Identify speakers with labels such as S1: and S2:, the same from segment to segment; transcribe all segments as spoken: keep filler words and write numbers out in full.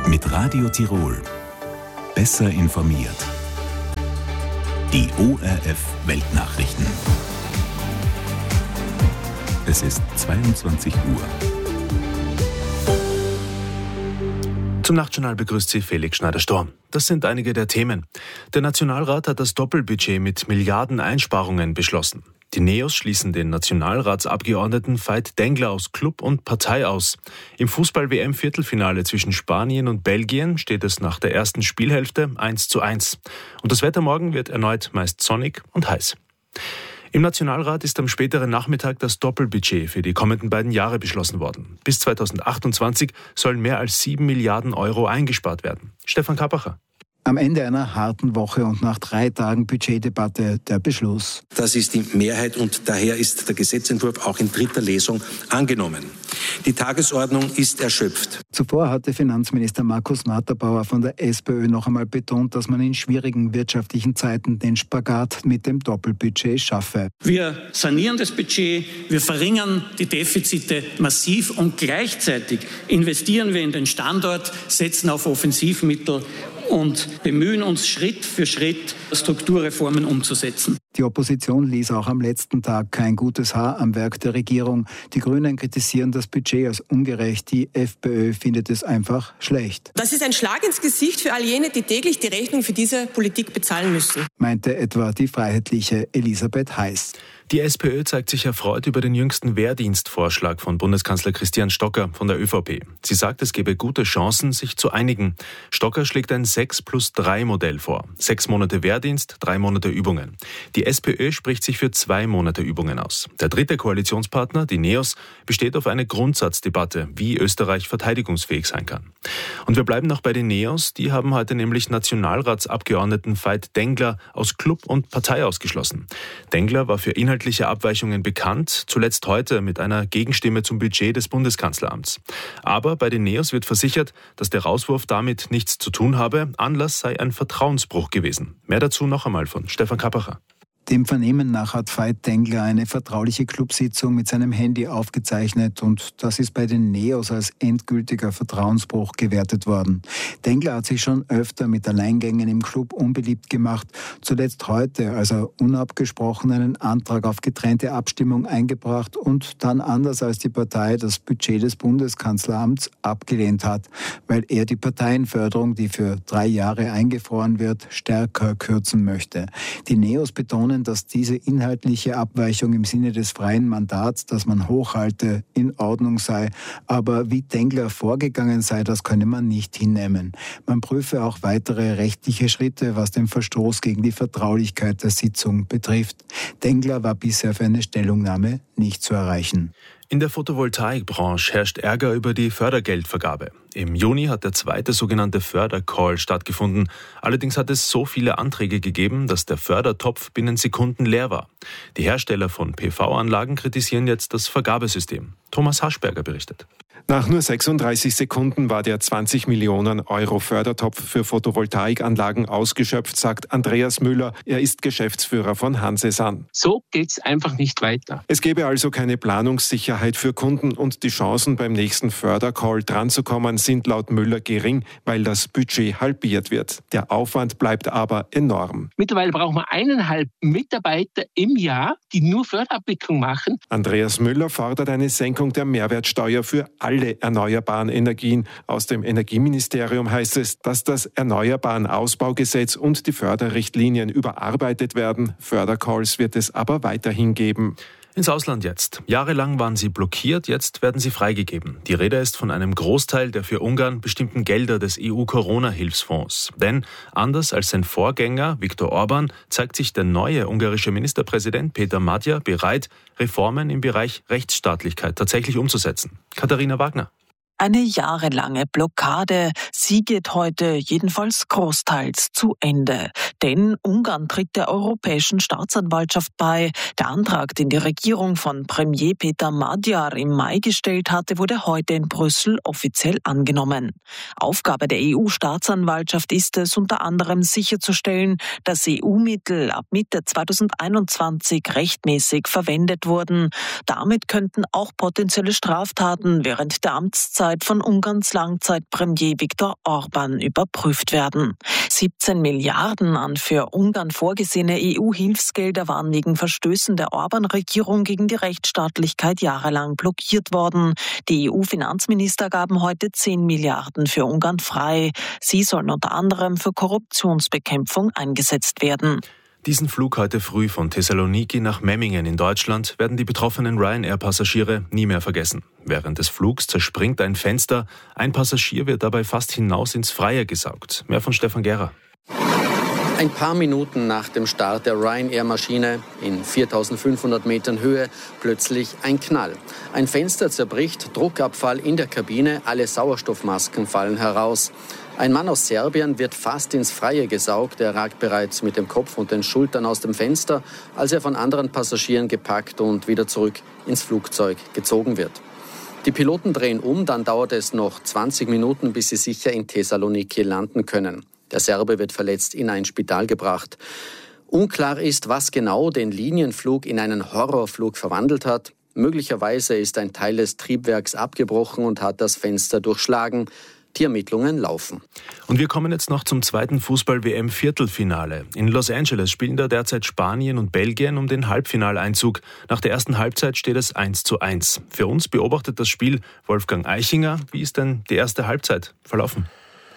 S1: Mit Radio Tirol. Besser informiert. Die O R F Weltnachrichten. Es ist zweiundzwanzig Uhr.
S2: Zum Nachtjournal begrüßt Sie Felix Schneider-Storm. Das sind einige der Themen. Der Nationalrat hat das Doppelbudget mit Milliarden Einsparungen beschlossen. Die Neos schließen den Nationalratsabgeordneten Veit Dengler aus Club und Partei aus. Im Fußball-W M-Viertelfinale zwischen Spanien und Belgien steht es nach der ersten Spielhälfte eins zu eins. Und das Wetter morgen wird erneut meist sonnig und heiß. Im Nationalrat ist am späteren Nachmittag das Doppelbudget für die kommenden beiden Jahre beschlossen worden. Bis zweitausendachtundzwanzig sollen mehr als sieben Milliarden Euro eingespart werden. Stefan Kappacher.
S3: Am Ende einer harten Woche und nach drei Tagen Budgetdebatte der Beschluss.
S4: Das ist die Mehrheit und daher ist der Gesetzentwurf auch in dritter Lesung angenommen. Die Tagesordnung ist erschöpft.
S3: Zuvor hatte Finanzminister Markus Natterbauer von der SPÖ noch einmal betont, dass man in schwierigen wirtschaftlichen Zeiten den Spagat mit dem Doppelbudget schaffe.
S5: Wir sanieren das Budget, wir verringern die Defizite massiv und gleichzeitig investieren wir in den Standort, setzen auf Offensivmittel und bemühen uns Schritt für Schritt, Strukturreformen umzusetzen.
S3: Die Opposition ließ auch am letzten Tag kein gutes Haar am Werk der Regierung. Die Grünen kritisieren das Budget als ungerecht. Die FPÖ findet es einfach schlecht.
S6: Das ist ein Schlag ins Gesicht für all jene, die täglich die Rechnung für diese Politik bezahlen müssen,
S3: meinte etwa die freiheitliche Elisabeth Heiß.
S2: Die SPÖ zeigt sich erfreut über den jüngsten Wehrdienstvorschlag von Bundeskanzler Christian Stocker von der ÖVP. Sie sagt, es gebe gute Chancen, sich zu einigen. Stocker schlägt ein sechs plus drei Modell vor. Sechs Monate Wehrdienst, drei Monate Übungen. Die SPÖ spricht sich für zwei Monate Übungen aus. Der dritte Koalitionspartner, die Neos, besteht auf eine Grundsatzdebatte, wie Österreich verteidigungsfähig sein kann. Und wir bleiben noch bei den Neos. Die haben heute nämlich Nationalratsabgeordneten Veit Dengler aus Club und Partei ausgeschlossen. Dengler war für Inhalt Abweichungen bekannt, zuletzt heute mit einer Gegenstimme zum Budget des Bundeskanzleramts. Aber bei den Neos wird versichert, dass der Rauswurf damit nichts zu tun habe. Anlass sei ein Vertrauensbruch gewesen. Mehr dazu noch einmal von Stefan Kappacher.
S3: Dem Vernehmen nach hat Veit Dengler eine vertrauliche Clubsitzung mit seinem Handy aufgezeichnet und das ist bei den Neos als endgültiger Vertrauensbruch gewertet worden. Dengler hat sich schon öfter mit Alleingängen im Club unbeliebt gemacht, zuletzt heute, als er unabgesprochen einen Antrag auf getrennte Abstimmung eingebracht und dann anders als die Partei das Budget des Bundeskanzleramts abgelehnt hat, weil er die Parteienförderung, die für drei Jahre eingefroren wird, stärker kürzen möchte. Die Neos betonen, dass diese inhaltliche Abweichung im Sinne des freien Mandats, das man hochhalte, in Ordnung sei. Aber wie Dengler vorgegangen sei, das könne man nicht hinnehmen. Man prüfe auch weitere rechtliche Schritte, was den Verstoß gegen die Vertraulichkeit der Sitzung betrifft. Dengler war bisher für eine Stellungnahme nicht zu erreichen.
S2: In der Photovoltaikbranche herrscht Ärger über die Fördergeldvergabe. Im Juni hat der zweite sogenannte Fördercall stattgefunden. Allerdings hat es so viele Anträge gegeben, dass der Fördertopf binnen Sekunden leer war. Die Hersteller von P V-Anlagen kritisieren jetzt das Vergabesystem. Thomas Haschberger berichtet.
S7: Nach nur sechsunddreißig Sekunden war der zwanzig Millionen Euro Fördertopf für Photovoltaikanlagen ausgeschöpft, sagt Andreas Müller. Er ist Geschäftsführer von Hansesan.
S8: So geht's einfach nicht weiter.
S7: Es gäbe also keine Planungssicherheit für Kunden und die Chancen beim nächsten Fördercall dranzukommen sind laut Müller gering, weil das Budget halbiert wird. Der Aufwand bleibt aber enorm.
S8: Mittlerweile brauchen wir eineinhalb Mitarbeiter im Jahr, die nur Förderabwicklung machen.
S7: Andreas Müller fordert eine Senkung der Mehrwertsteuer für alle erneuerbaren Energien. Aus dem Energieministerium heißt es, dass das Erneuerbaren-Ausbaugesetz und die Förderrichtlinien überarbeitet werden. Fördercalls wird es aber weiterhin geben.
S2: Ins Ausland jetzt. Jahrelang waren sie blockiert, jetzt werden sie freigegeben. Die Rede ist von einem Großteil der für Ungarn bestimmten Gelder des E U-Corona-Hilfsfonds. Denn anders als sein Vorgänger Viktor Orban zeigt sich der neue ungarische Ministerpräsident Peter Magyar bereit, Reformen im Bereich Rechtsstaatlichkeit tatsächlich umzusetzen. Katharina Wagner.
S9: Eine jahrelange Blockade, sie geht heute jedenfalls großteils zu Ende. Denn Ungarn tritt der Europäischen Staatsanwaltschaft bei. Der Antrag, den die Regierung von Premier Peter Magyar im Mai gestellt hatte, wurde heute in Brüssel offiziell angenommen. Aufgabe der E U-Staatsanwaltschaft ist es, unter anderem sicherzustellen, dass E U-Mittel ab Mitte zweitausendeinundzwanzig rechtmäßig verwendet wurden. Damit könnten auch potenzielle Straftaten während der Amtszeit derzeit von Ungarns Langzeitpremier Viktor Orbán überprüft werden. siebzehn Milliarden an für Ungarn vorgesehene E U-Hilfsgelder waren wegen Verstößen der Orbán-Regierung gegen die Rechtsstaatlichkeit jahrelang blockiert worden. Die E U-Finanzminister gaben heute zehn Milliarden für Ungarn frei. Sie sollen unter anderem für Korruptionsbekämpfung eingesetzt werden.
S2: Diesen Flug heute früh von Thessaloniki nach Memmingen in Deutschland werden die betroffenen Ryanair-Passagiere nie mehr vergessen. Während des Flugs zerspringt ein Fenster. Ein Passagier wird dabei fast hinaus ins Freie gesaugt. Mehr von Stefan Gera.
S10: Ein paar Minuten nach dem Start der Ryanair-Maschine in viertausendfünfhundert Metern Höhe plötzlich ein Knall. Ein Fenster zerbricht, Druckabfall in der Kabine, alle Sauerstoffmasken fallen heraus. Ein Mann aus Serbien wird fast ins Freie gesaugt. Er ragt bereits mit dem Kopf und den Schultern aus dem Fenster, als er von anderen Passagieren gepackt und wieder zurück ins Flugzeug gezogen wird. Die Piloten drehen um, dann dauert es noch zwanzig Minuten, bis sie sicher in Thessaloniki landen können. Der Serbe wird verletzt in ein Spital gebracht. Unklar ist, was genau den Linienflug in einen Horrorflug verwandelt hat. Möglicherweise ist ein Teil des Triebwerks abgebrochen und hat das Fenster durchschlagen. Die Ermittlungen laufen.
S2: Und wir kommen jetzt noch zum zweiten Fußball-W M-Viertelfinale. In Los Angeles spielen da derzeit Spanien und Belgien um den Halbfinaleinzug. Nach der ersten Halbzeit steht es eins zu eins. Für uns beobachtet das Spiel Wolfgang Eichinger. Wie ist denn die erste Halbzeit verlaufen?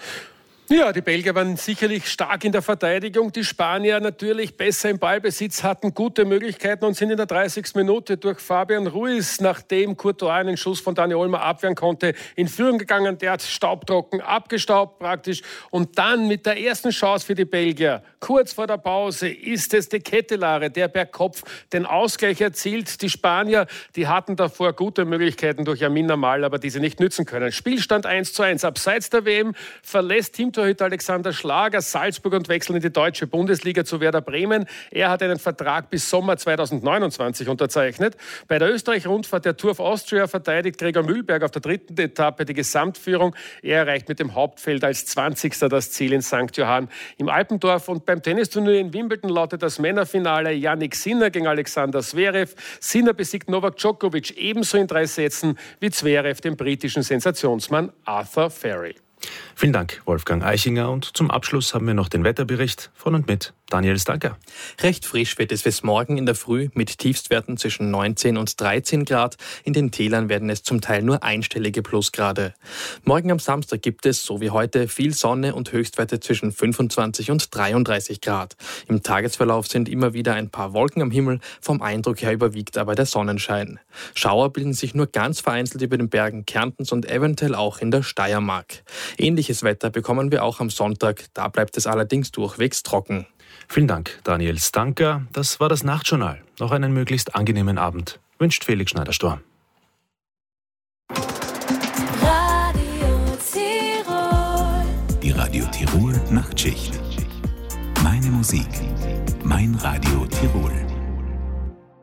S11: Ja, die Belgier waren sicherlich stark in der Verteidigung. Die Spanier natürlich besser im Ballbesitz, hatten gute Möglichkeiten und sind in der dreißigsten Minute durch Fabian Ruiz, nachdem Courtois einen Schuss von Dani Olmo abwehren konnte, in Führung gegangen. Der hat staubtrocken abgestaubt praktisch. Und dann mit der ersten Chance für die Belgier, kurz vor der Pause, ist es De Ketelaere, der per Kopf den Ausgleich erzielt. Die Spanier, die hatten davor gute Möglichkeiten durch Yamin Amal, aber diese nicht nützen können. Spielstand eins zu eins. Abseits der W M verlässt Teamtorhüter Alexander Schlager Salzburg und wechselt in die deutsche Bundesliga zu Werder Bremen. Er hat einen Vertrag bis Sommer zweitausendneunundzwanzig unterzeichnet. Bei der Österreich-Rundfahrt der Tour of Austria verteidigt Gregor Mühlberg auf der dritten Etappe die Gesamtführung. Er erreicht mit dem Hauptfeld als zwanzigster das Ziel in Sankt Johann im Alpendorf. Und beim Tennisturnier in Wimbledon lautet das Männerfinale Jannik Sinner gegen Alexander Zverev. Sinner besiegt Novak Djokovic ebenso in drei Sätzen wie Zverev den britischen Sensationsmann Arthur Ferry.
S2: Vielen Dank, Wolfgang Eichinger. Und zum Abschluss haben wir noch den Wetterbericht von und mit Daniel Stanker.
S12: Recht frisch wird es bis morgen in der Früh mit Tiefstwerten zwischen neunzehn und dreizehn Grad. In den Tälern werden es zum Teil nur einstellige Plusgrade. Morgen am Samstag gibt es, so wie heute, viel Sonne und Höchstwerte zwischen fünfundzwanzig und dreiunddreißig Grad. Im Tagesverlauf sind immer wieder ein paar Wolken am Himmel. Vom Eindruck her überwiegt aber der Sonnenschein. Schauer bilden sich nur ganz vereinzelt über den Bergen Kärntens und eventuell auch in der Steiermark. Ähnliches Wetter bekommen wir auch am Sonntag. Da bleibt es allerdings durchwegs trocken.
S2: Vielen Dank, Daniel Stanker. Das war das Nachtjournal. Noch einen möglichst angenehmen Abend. Wünscht Felix Schneider-Storm.
S1: Radio Tirol. Die Radio Tirol Nachtschicht. Meine Musik. Mein Radio Tirol.